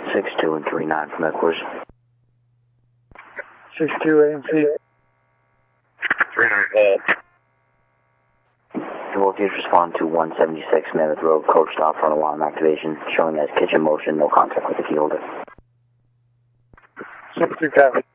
62 and 39 from headquarters. 62 AMC. 39 Paul. Both units respond to 176 Mammoth Road, coach stop front alarm activation, showing as kitchen motion, no contact with the key holder. Number 2 copy.